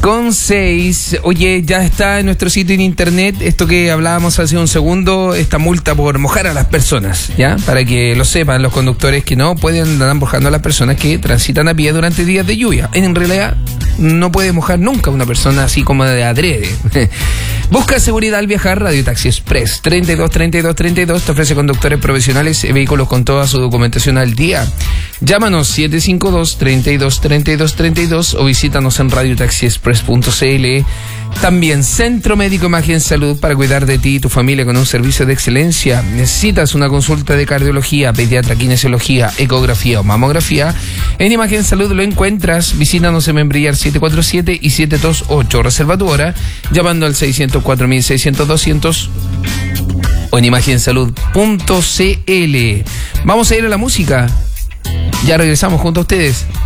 10:06. Oye, ya está en nuestro sitio en internet esto que hablábamos hace un segundo, esta multa por mojar a las personas, ¿ya? Para que lo sepan los conductores que no pueden andar mojando a las personas que transitan a pie durante días de lluvia. En realidad, no puede mojar nunca una persona así como de adrede. Busca seguridad al viajar. Radio Taxi Express 323232 te ofrece conductores profesionales y vehículos con toda su documentación al día. Llámanos 752-323232 o visítanos en radiotaxiexpress.cl. También Centro Médico Imagen Salud para cuidar de ti y tu familia con un servicio de excelencia. ¿Necesitas una consulta de cardiología, pediatra, kinesiología, ecografía o mamografía? En Imagen Salud lo encuentras. Visítanos en Membrillar 747 y 728. Reserva tu hora llamando al 604-600-200 o en imagensalud.cl. Vamos a ir a la música. Ya regresamos junto a ustedes.